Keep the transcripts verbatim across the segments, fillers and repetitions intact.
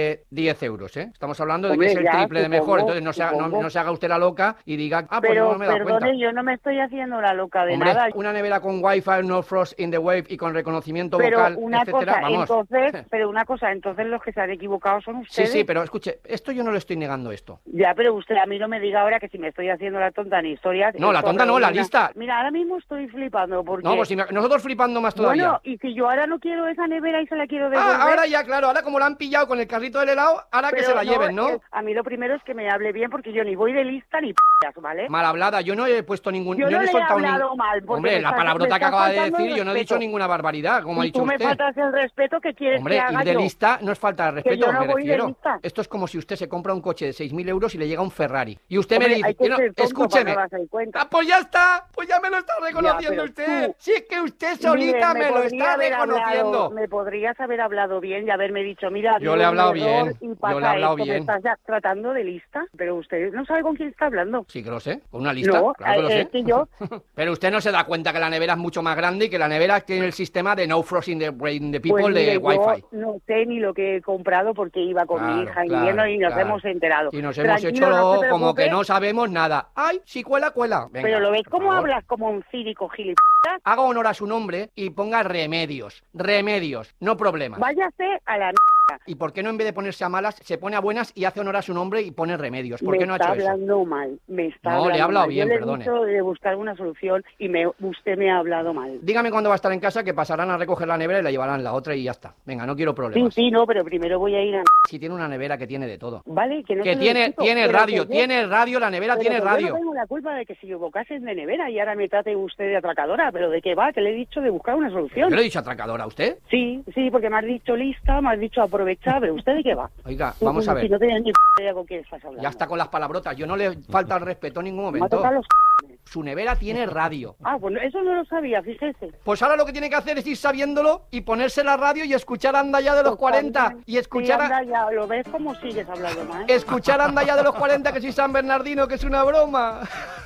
de diez euros, ¿eh? Estamos hablando de Hombre, que es el ya, triple de supongo, mejor, entonces no se, haga, no, supongo. no se haga usted la loca y diga, ah, pues Pero, no me he dado perdone, cuenta. yo no me estoy haciendo la loca de Hombre, nada. una nevera con wifi, no frost in the wave y con reconocimiento Pero vocal, una etcétera, cosa, vamos. entonces, pero una cosa, entonces los que se han equivocado son Sí, ustedes. sí, pero escuche, esto yo no le estoy negando esto. Ya, pero usted a mí no me diga ahora que si me estoy haciendo la tonta en historias... No, la tonta no, la lista. Mira, ahora mismo estoy flipando porque... No, pues si me- nosotros flipando más todavía. Bueno, y si yo ahora no quiero esa nevera y se la quiero devolver... Ah, ahora ya, claro, ahora como la han pillado con el carrito del helado, ahora que pero se la lleven, ¿no? eh, a mí lo primero es que me hable bien porque yo ni voy de lista ni p***as, ¿vale? Mal hablada, yo no he puesto ningún... Yo no no he le he soltado hablado nin- mal, porque Hombre, me la estás- palabrota me que estás acaba de faltando decir, el yo no he respeto. dicho ninguna barbaridad, como ha Si dicho tú me usted. faltas el respeto, ¿qué quieres Hombre, que haga ir de yo? lista no es falta de respeto, yo no me voy de refiero. lista. Esto es como si usted se compra un coche de seis mil euros y le llega un Ferrari. Y usted Hombre, me dice, hay que no, ser tonto escúcheme. para no darse cuenta. Ah, pues ya está, pues ya me lo está reconociendo Ya, pero usted. tú- Si es que usted solita Mire, me, lo podría está haber reconociendo. hablado- me podrías haber hablado bien y haberme dicho, mira, Yo ha le he habido hablado un error bien, y yo pasa le he hablado esto, bien. ¿me estás ya tratando de lista? Pero usted no sabe con quién está hablando. Sí que lo sé, con una lista, No, claro que lo eh, sé. es que yo... Pero usted no se da cuenta que la nevera es mucho más grande y que la nevera tiene el sistema de no frost in the, in the people Pues mire, de yo Wi-Fi. no sé ni lo que he comprado porque iba con mi Claro, hija claro, invierno y nos claro. hemos enterado. Y nos hemos Tranquilo, hecho no se como que preocupe, no sabemos nada. ¡Ay, si cuela, cuela! Venga, Pero lo ves por cómo favor. hablas como un cínico gilipollas. Haga honor a su nombre y ponga remedios. Remedios, no problemas. Váyase a la ¿Y por qué no en vez de ponerse a malas, se pone a buenas y hace honor a su nombre y pone remedios? ¿Por me qué no ha está hecho eso? hablando mal, me está No, hablando le he hablado mal. bien, Yo le he perdone. dicho de buscar una solución y me, usted me ha hablado mal. Dígame cuándo va a estar en casa, que pasarán a recoger la nevera y la llevarán la otra y ya está. Venga, no quiero Sí, problemas. sí, no, pero primero voy a ir a... Si tiene una nevera que tiene de todo. Vale, que no Que se lo tiene, discuto, tiene pero radio, que yo- tiene radio, la nevera pero tiene que radio. Yo no tengo la culpa de que se equivocasen de nevera y ahora me trate usted de atracadora, pero ¿de qué va? Que le he dicho de buscar una solución. ¿Yo le he dicho atracadora a usted? Sí, sí, porque me has dicho lista, me has dicho aprovechar, pero ¿usted de qué va? Oiga, Tú, vamos a Si ver. no tenía ni idea con quién estás hablando. Ya está con las palabrotas. Yo no le falta el respeto en ningún Me ha momento. tocado los... Su nevera tiene radio. Ah, pues no- eso no lo sabía, fíjese. Pues ahora lo que tiene que hacer es ir sabiéndolo y ponerse la radio y escuchar Anda ya de los Pues cuarenta. también. Y escuchar Sí, a- anda, ya lo ves como sigues hablando mal. escuchar Anda ya de los cuarenta, que soy San Bernardino, que es una broma.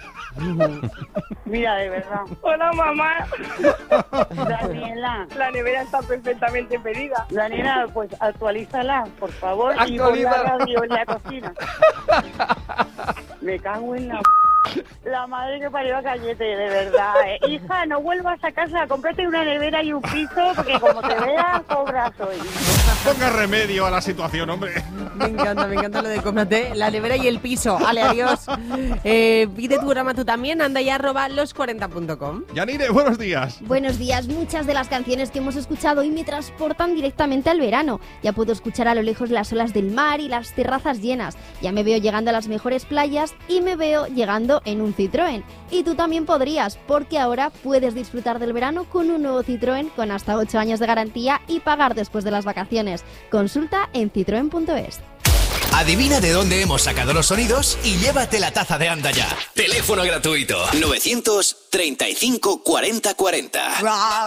Mira, de verdad. Hola, mamá. Daniela, La nevera está perfectamente pedida. Daniela, pues actualízala, por favor, y pon Actualízala. la radio en la cocina. Me cago en la... La madre que parió a Cayete, de verdad. eh. Hija, no vuelvas a casa, cómprate una nevera y un piso, porque como te veas, cobras hoy. Ponga remedio a la situación, hombre. Me encanta, me encanta lo de cómprate la nevera y el piso. Vale, adiós. Eh, pide tu programa tú también, anda ya arroba los cuarenta punto com. Yanire, buenos días. Buenos días, muchas de las canciones que hemos escuchado hoy me transportan directamente al verano. Ya puedo escuchar a lo lejos las olas del mar y las terrazas llenas. Ya me veo llegando a las mejores playas y me veo llegando en un Citroën. Y tú también podrías, porque ahora puedes disfrutar del verano con un nuevo Citroën con hasta ocho años de garantía y pagar después de las vacaciones. Consulta en citroen punto es. Adivina de dónde hemos sacado los sonidos y llévate la taza de Anda Ya. Teléfono gratuito novecientos treinta y cinco cuarenta cuarenta.